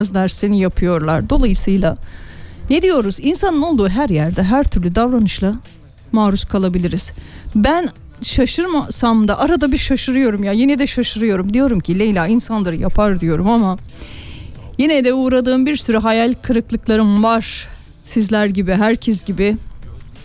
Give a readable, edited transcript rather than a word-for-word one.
dersini yapıyorlar. Dolayısıyla ne diyoruz? İnsanın olduğu her yerde her türlü davranışla maruz kalabiliriz. Ben şaşırmasam da arada bir şaşırıyorum ya. Yine de şaşırıyorum. Diyorum ki Leyla insandır, yapar diyorum ama yine de uğradığım bir sürü hayal kırıklıklarım var. Sizler gibi, herkes gibi.